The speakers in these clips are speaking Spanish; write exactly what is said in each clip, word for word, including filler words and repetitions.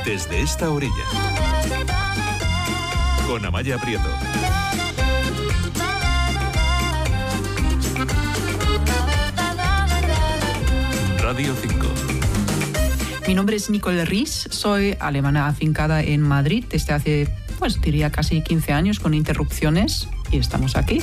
Desde esta orilla. Con Amaya Prieto. Radio cinco. Mi nombre es Nicole Ries, soy alemana afincada en Madrid desde hace, pues diría casi quince años con interrupciones y estamos aquí.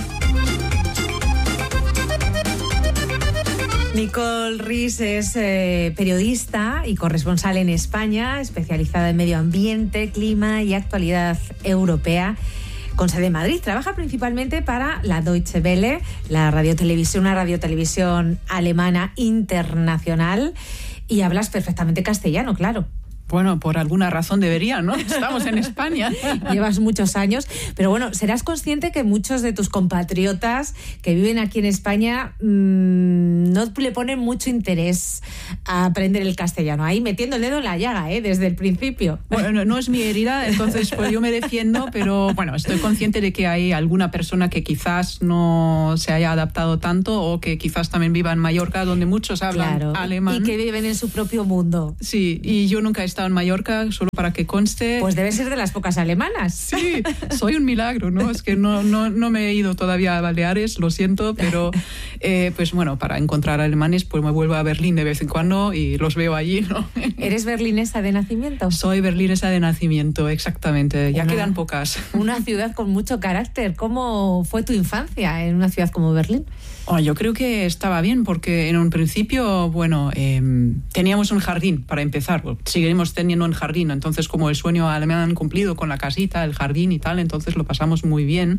Nicole Ries es eh, periodista y corresponsal en España, especializada en medio ambiente, clima y actualidad europea, con sede en Madrid. Trabaja principalmente para la Deutsche Welle, la radiotelevisión, una radiotelevisión alemana internacional, y hablas perfectamente castellano, claro. Bueno, por alguna razón debería, ¿no? Estamos en España. Llevas muchos años, pero bueno, serás consciente que muchos de tus compatriotas que viven aquí en España mmm, no le ponen mucho interés a aprender el castellano. Ahí metiendo el dedo en la llaga, ¿eh? Desde el principio. Bueno, no, no es mi herida, entonces pues yo me defiendo, pero bueno, estoy consciente de que hay alguna persona que quizás no se haya adaptado tanto o que quizás también viva en Mallorca, donde muchos hablan claro, alemán. Y que viven en su propio mundo. Sí, y yo nunca he estado en Mallorca, solo para que conste. Pues debe ser de las pocas alemanas. Sí, soy un milagro, ¿no? Es que no, no, no me he ido todavía a Baleares, lo siento, pero eh, pues bueno, para encontrar alemanes pues me vuelvo a Berlín de vez en cuando y los veo allí, ¿no? ¿Eres berlinesa de nacimiento? Soy berlinesa de nacimiento, exactamente. Ya una, quedan pocas. Una ciudad con mucho carácter. ¿Cómo fue tu infancia en una ciudad como Berlín? Oh, yo creo que estaba bien porque en un principio, bueno, eh, teníamos un jardín para empezar. Seguiremos teniendo un jardín. Entonces, como el sueño alemán cumplido con la casita, el jardín y tal, entonces lo pasamos muy bien.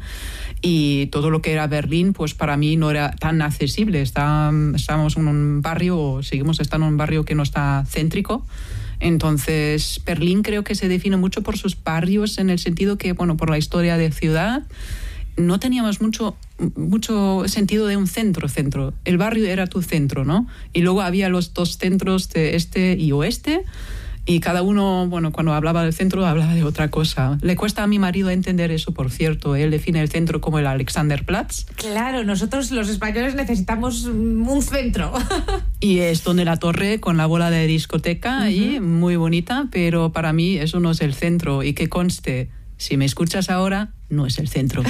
Y todo lo que era Berlín, pues para mí no era tan accesible. Está, estábamos en un barrio, o seguimos estando en un barrio que no está céntrico. Entonces, Berlín creo que se define mucho por sus barrios, en el sentido que, bueno, por la historia de ciudad, no teníamos mucho, mucho sentido de un centro-centro. El barrio era tu centro, ¿no? Y luego había los dos centros de este y oeste, y cada uno, bueno, cuando hablaba del centro, hablaba de otra cosa. Le cuesta a mi marido entender eso, por cierto. Él define el centro como el Alexanderplatz. Claro, nosotros los españoles necesitamos un centro. Y es donde la torre con la bola de discoteca, uh-huh. ahí, muy bonita, pero para mí eso no es el centro. Y que conste, si me escuchas ahora, no es el centro.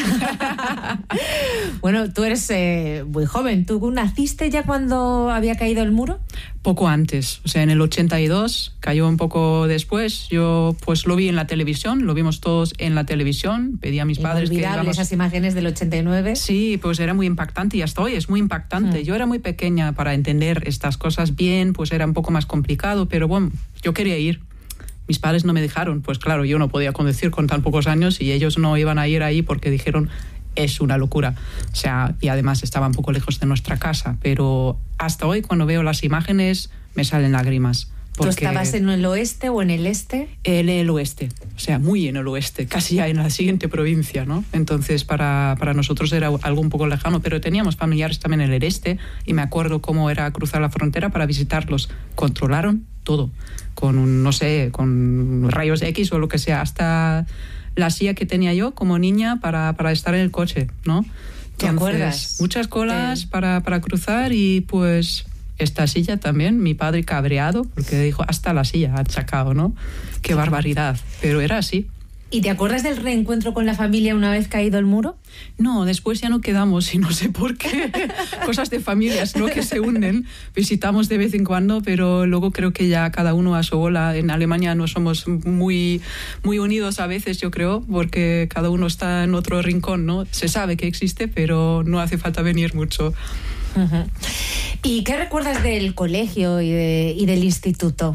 Bueno, tú eres eh, muy joven. ¿Tú naciste ya cuando había caído el muro? Poco antes, o sea, en el ochenta y dos, cayó un poco después. Yo pues lo vi en la televisión, lo vimos todos en la televisión. Pedí a mis padres que íbamos... esas imágenes del ochenta y nueve. Sí, pues era muy impactante y hasta hoy es muy impactante. Mm. Yo era muy pequeña para entender estas cosas bien, pues era un poco más complicado, pero bueno, yo quería ir. Mis padres no me dejaron, pues claro, yo no podía conducir con tan pocos años y ellos no iban a ir ahí porque dijeron, es una locura. O sea, y además estaba un poco lejos de nuestra casa, pero hasta hoy cuando veo las imágenes me salen lágrimas. ¿Tú estabas en el oeste o en el este? En el oeste, o sea, muy en el oeste, casi ya en la siguiente provincia, ¿no? Entonces para, para nosotros era algo un poco lejano, pero teníamos familiares también en el este y me acuerdo cómo era cruzar la frontera para visitarlos. Controlaron todo, con un, no sé, con rayos X o lo que sea, hasta la silla que tenía yo como niña para, para estar en el coche, ¿no? ¿Te acuerdas? Muchas colas eh. para, para cruzar y pues... esta silla también, mi padre cabreado, porque dijo, hasta la silla ha sacado, ¿no? Qué barbaridad, pero era así. ¿Y te acuerdas del reencuentro con la familia una vez caído el muro? No, después ya no quedamos y no sé por qué. Cosas de familias, ¿no? Que se unen. Visitamos de vez en cuando, pero luego creo que ya cada uno a su bola. En Alemania no somos muy, muy unidos a veces, yo creo, porque cada uno está en otro rincón, ¿no? Se sabe que existe, pero no hace falta venir mucho. Uh-huh. ¿Y qué recuerdas del colegio y, de, y del instituto?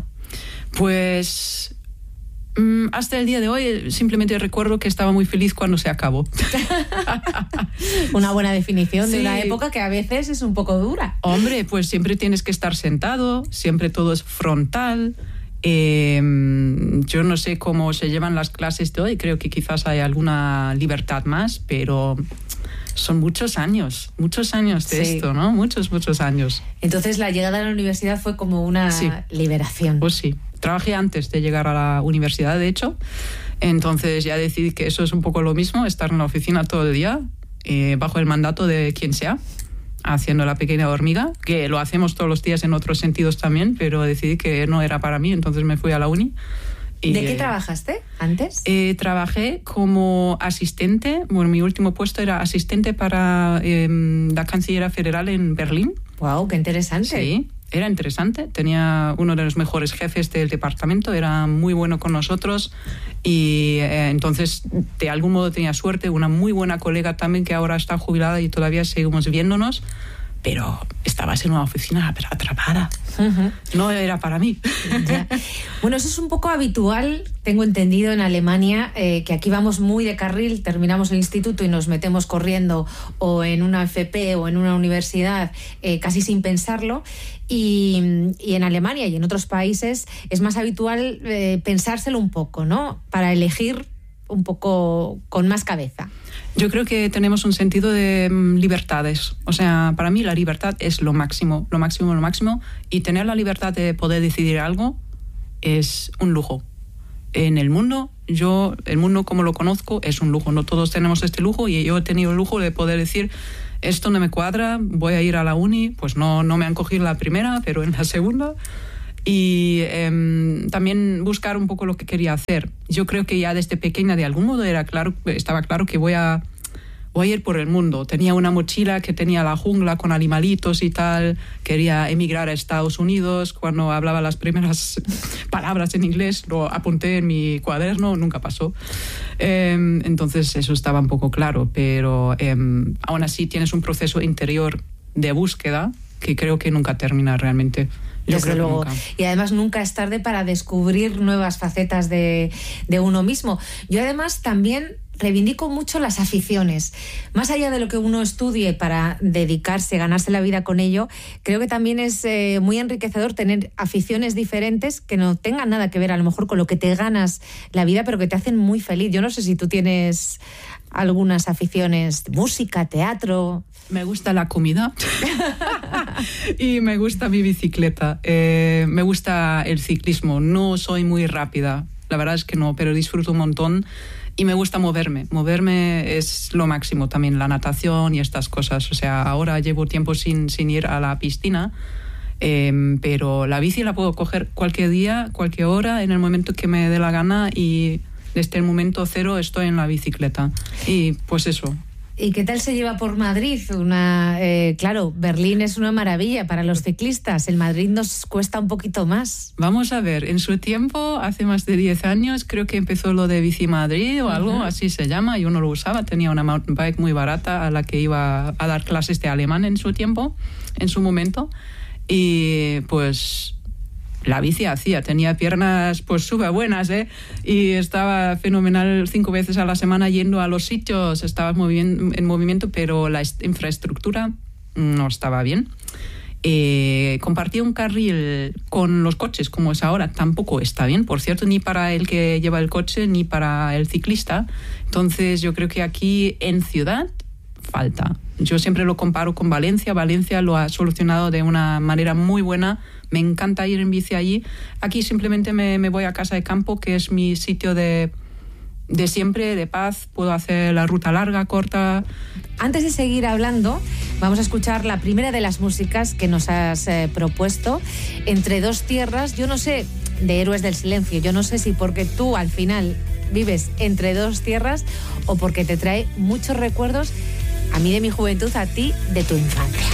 Pues mmm, hasta el día de hoy simplemente recuerdo que estaba muy feliz cuando se acabó. Una buena definición, sí, de una sí. época que a veces es un poco dura. Hombre, pues siempre tienes que estar sentado, siempre todo es frontal. Eh, yo no sé cómo se llevan las clases de hoy, creo que quizás hay alguna libertad más, pero... son muchos años, muchos años de sí. esto, ¿no? Muchos, muchos años. Entonces la llegada a la universidad fue como una sí. liberación. Pues sí. Trabajé antes de llegar a la universidad, de hecho. Entonces ya decidí que eso es un poco lo mismo, estar en la oficina todo el día, eh, bajo el mandato de quien sea, haciendo la pequeña hormiga, que lo hacemos todos los días en otros sentidos también, pero decidí que no era para mí, entonces me fui a la uni. Y, ¿De qué trabajaste antes? Eh, trabajé como asistente, bueno, mi último puesto era asistente para eh, la Cancillería Federal en Berlín. ¡Wow, qué interesante! Sí, era interesante. Tenía uno de los mejores jefes del departamento, era muy bueno con nosotros y eh, entonces de algún modo tenía suerte. Una muy buena colega también que ahora está jubilada y todavía seguimos viéndonos. Pero estabas en una oficina atrapada. Uh-huh. No era para mí. Ya. Bueno, eso es un poco habitual, tengo entendido, en Alemania, eh, que aquí vamos muy de carril, terminamos el instituto y nos metemos corriendo o en una F P o en una universidad eh, casi sin pensarlo. Y, y en Alemania y en otros países es más habitual eh, pensárselo un poco, ¿no? Para elegir un poco con más cabeza. Yo creo que tenemos un sentido de um, libertades. O sea, para mí la libertad es lo máximo, lo máximo, lo máximo. Y tener la libertad de poder decidir algo es un lujo. En el mundo, yo, el mundo como lo conozco es un lujo. No todos tenemos este lujo y yo he tenido el lujo de poder decir, esto no me cuadra, voy a ir a la uni. Pues no, no me han cogido la primera, pero en la segunda. Y eh, también buscar un poco lo que quería hacer. Yo creo que ya desde pequeña de algún modo era claro, estaba claro que voy a, voy a ir por el mundo. Tenía una mochila que tenía la jungla con animalitos y tal. Quería emigrar a Estados Unidos. Cuando hablaba las primeras palabras en inglés lo apunté en mi cuaderno, nunca pasó. Eh, entonces eso estaba un poco claro, pero eh, aún así tienes un proceso interior de búsqueda que creo que nunca termina realmente. Yo Desde creo luego. Que nunca. Y además nunca es tarde para descubrir nuevas facetas de, de uno mismo. Yo además también reivindico mucho las aficiones. Más allá de lo que uno estudie para dedicarse, ganarse la vida con ello, creo que también es eh, muy enriquecedor tener aficiones diferentes que no tengan nada que ver a lo mejor con lo que te ganas la vida, pero que te hacen muy feliz. Yo no sé si tú tienes algunas aficiones, música, teatro. Me gusta la comida y me gusta mi bicicleta. Eh, me gusta el ciclismo. No soy muy rápida, la verdad es que no, pero disfruto un montón y me gusta moverme. Moverme es lo máximo también, la natación y estas cosas. O sea, ahora llevo tiempo sin, sin ir a la piscina, eh, pero la bici la puedo coger cualquier día, cualquier hora, en el momento que me dé la gana y desde el momento cero estoy en la bicicleta. Y pues eso. ¿Y qué tal se lleva por Madrid? Una, eh, claro, Berlín es una maravilla para los ciclistas. El Madrid nos cuesta un poquito más. Vamos a ver, en su tiempo, hace más de diez años, creo que empezó lo de Bici Madrid o algo, uh-huh. así se llama. Yo no lo usaba, tenía una mountain bike muy barata a la que iba a dar clases de alemán en su tiempo, en su momento. Y pues la bici hacía, tenía piernas pues súper buenas, ¿eh? Y estaba fenomenal cinco veces a la semana yendo a los sitios, estaba en movimiento, pero la infraestructura no estaba bien. Eh, compartir un carril con los coches, como es ahora, tampoco está bien, por cierto, ni para el que lleva el coche, ni para el ciclista. Entonces yo creo que aquí en ciudad falta. Yo siempre lo comparo con Valencia. Valencia lo ha solucionado de una manera muy buena. Me encanta ir en bici allí. Aquí simplemente me, me voy a casa de campo, que es mi sitio de, de siempre, de paz. Puedo hacer la ruta larga, corta. Antes de seguir hablando, vamos a escuchar la primera de las músicas que nos has eh, propuesto, Entre dos tierras. Yo no sé, de Héroes del Silencio, yo no sé si porque tú al final vives entre dos tierras o porque te trae muchos recuerdos, a mí de mi juventud, a ti de tu infancia.